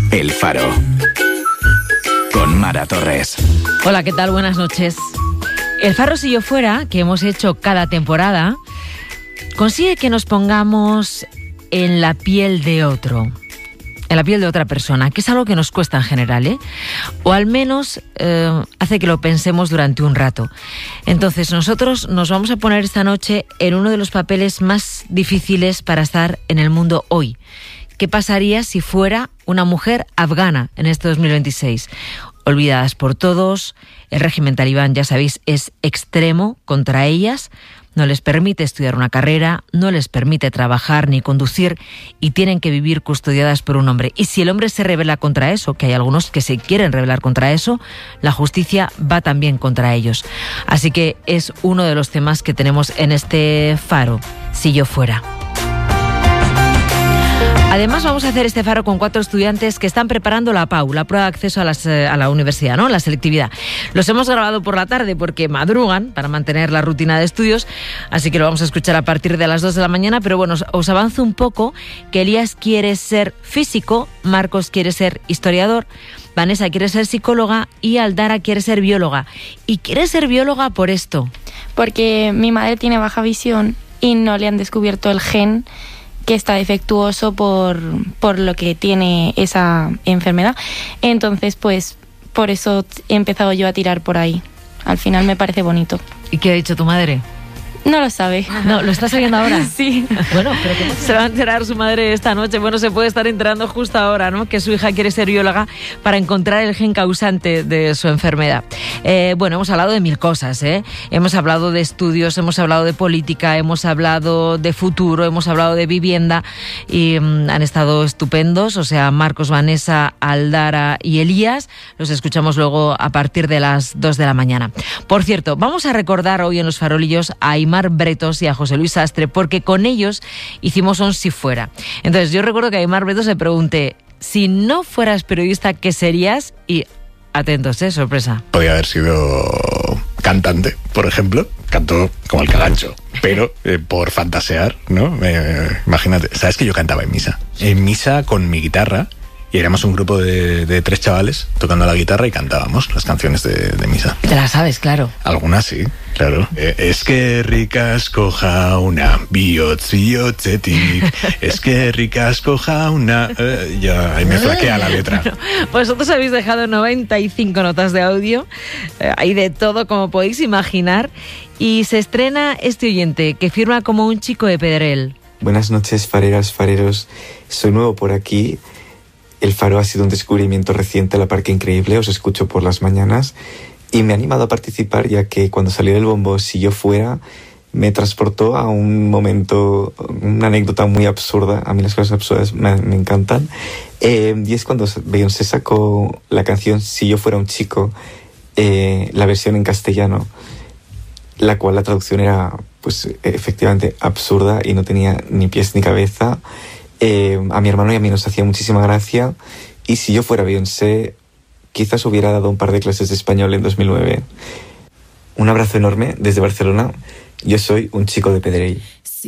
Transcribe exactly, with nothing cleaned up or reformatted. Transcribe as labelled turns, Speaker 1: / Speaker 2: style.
Speaker 1: El Faro. Con Mara Torres.
Speaker 2: Hola, ¿qué tal? Buenas noches. El Faro Si Yo Fuera, que hemos hecho cada temporada, consigue que nos pongamos en la piel de otro, en la piel de otra persona, que es algo que nos cuesta en general, ¿eh? O al menos eh, hace que lo pensemos durante un rato. Entonces, nosotros nos vamos a poner esta noche en uno de los papeles más difíciles para estar en el mundo hoy. ¿Qué pasaría si fuera una mujer afgana en este dos mil veintiséis? Olvidadas por todos, el régimen talibán, ya sabéis, es extremo contra ellas, no les permite estudiar una carrera, no les permite trabajar ni conducir y tienen que vivir custodiadas por un hombre. Y si el hombre se rebela contra eso, que hay algunos que se quieren rebelar contra eso, la justicia va también contra ellos. Así que es uno de los temas que tenemos en este Faro, Si Yo Fuera. Además, vamos a hacer este faro con cuatro estudiantes que están preparando la P A U, la prueba de acceso a, las, a la universidad, ¿no? La selectividad. Los hemos grabado por la tarde porque madrugan para mantener la rutina de estudios, así que lo vamos a escuchar a partir de las dos de la mañana, pero bueno, os, os avanzo un poco que Elías quiere ser físico, Marcos quiere ser historiador, Vanessa quiere ser psicóloga y Aldara quiere ser bióloga. Y quiere ser bióloga por esto.
Speaker 3: Porque mi madre tiene baja visión y no le han descubierto el gen que está defectuoso por, por lo que tiene esa enfermedad. Entonces, pues, por eso he empezado yo a tirar por ahí. Al final me parece bonito.
Speaker 2: ¿Y qué ha dicho tu madre?
Speaker 3: No lo sabe.
Speaker 2: No, ¿lo estás sabiendo ahora?
Speaker 3: Sí.
Speaker 2: Bueno, pero ¿cómo se va a enterar su madre esta noche? Bueno, se puede estar enterando justo ahora, ¿no? Que su hija quiere ser bióloga para encontrar el gen causante de su enfermedad. Eh, bueno, hemos hablado de mil cosas, ¿eh? Hemos hablado de estudios, hemos hablado de política, hemos hablado de futuro, hemos hablado de vivienda y um, han estado estupendos. O sea, Marcos, Vanessa, Aldara y Elías. Los escuchamos luego a partir de las dos de la mañana. Por cierto, vamos a recordar hoy en Los Farolillos a Aimar Bretos y a José Luis Sastre, porque con ellos hicimos un Si Fuera. Entonces yo recuerdo que a Aimar Bretos le pregunté, si no fueras periodista, ¿qué serías? Y atentos, ¿eh? Sorpresa.
Speaker 4: Podría haber sido cantante, por ejemplo. Canto como el Calancho, pero eh, por fantasear, ¿no? Eh, imagínate, ¿sabes que yo cantaba en misa? En misa con mi guitarra. Y éramos un grupo de, de tres chavales tocando la guitarra y cantábamos las canciones de, de misa.
Speaker 2: Te las sabes, claro.
Speaker 4: Algunas sí, claro. Eh, es que ricas coja una biotz, biotzetik. Es que ricas coja una... Eh, ya, ahí me flaquea la letra.
Speaker 2: Bueno, vosotros habéis dejado noventa y cinco notas de audio. Eh, hay de todo, como podéis imaginar. Y se estrena este oyente que firma como un chico de Pedrell.
Speaker 5: Buenas noches, fareras, fareros. Soy nuevo por aquí. El Faro ha sido un descubrimiento reciente a la par que increíble, os escucho por las mañanas y me ha animado a participar ya que cuando salió el bombo Si Yo Fuera me transportó a un momento, una anécdota muy absurda. A mí las cosas absurdas me, me encantan. Eh, y es cuando Beyoncé sacó la canción Si Yo Fuera un Chico, eh, la versión en castellano, la cual la traducción era pues efectivamente absurda y no tenía ni pies ni cabeza. Eh, a mi hermano y a mí nos hacía muchísima gracia y si yo fuera Beyoncé quizás hubiera dado un par de clases de español en dos mil nueve. Un abrazo enorme desde Barcelona. Yo soy un chico de Pedrell.